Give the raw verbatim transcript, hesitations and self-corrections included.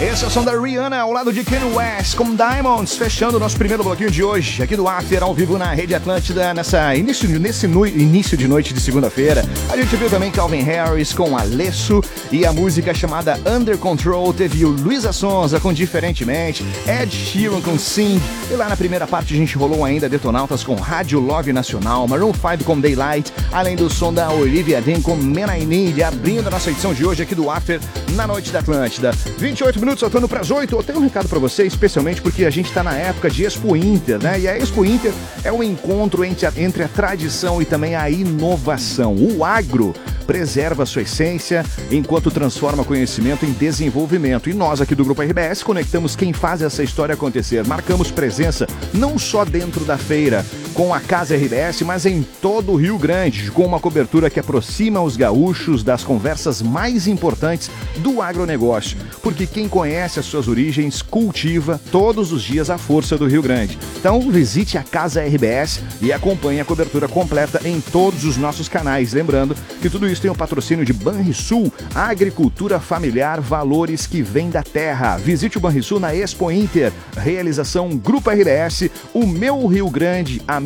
Esse é o som da Rihanna ao lado de Kanye West com Diamonds, fechando o nosso primeiro bloquinho de hoje, aqui do After, ao vivo na Rede Atlântida, nessa início, nesse no, início de noite de segunda-feira. A gente viu também Calvin Harris com Alesso e a música chamada Under Control. Teve o Luísa Sonza com Diferentemente, Ed Sheeran com Sing, e lá na primeira parte a gente rolou ainda Detonautas com Rádio Love Nacional, Maroon cinco com Daylight, além do som da Olivia Dean com Man I Need, abrindo a nossa edição de hoje aqui do After na noite da Atlântida. vinte e oito minutos soltando para as oito. Eu tenho um recado para você, especialmente porque a gente está na época de Expo Inter, né? E a Expo Inter é um encontro entre a, entre a tradição e também a inovação. O agro preserva a sua essência enquanto transforma conhecimento em desenvolvimento. E nós aqui do Grupo R B S conectamos quem faz essa história acontecer. Marcamos presença não só dentro da feira com a Casa R B S, mas em todo o Rio Grande, com uma cobertura que aproxima os gaúchos das conversas mais importantes do agronegócio. Porque quem conhece as suas origens cultiva todos os dias a força do Rio Grande. Então visite a Casa R B S e acompanhe a cobertura completa em todos os nossos canais. Lembrando que tudo isso tem o patrocínio de Banrisul, agricultura familiar, valores que vêm da terra. Visite o Banrisul na Expo Inter. Realização Grupo R B S, o meu Rio Grande, a